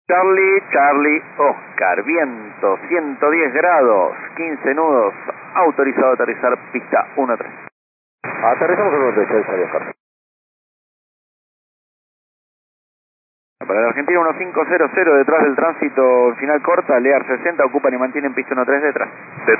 Charlie, Charlie, Oscar, viento, 110 grados, 15 nudos, autorizado a aterrizar, pista 1-3. Aterrizamos en el derecho, Charlie, Oscar. Para el Argentina 1500, detrás del tránsito final corta, Lear 60, ocupan y mantienen pista 1-3 detrás.